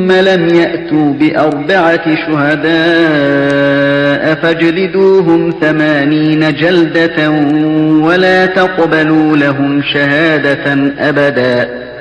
لم يأتوا بأربعة شهداء فاجلدوهم 80 جلدة ولا تقبلوا لهم شهادة أبدا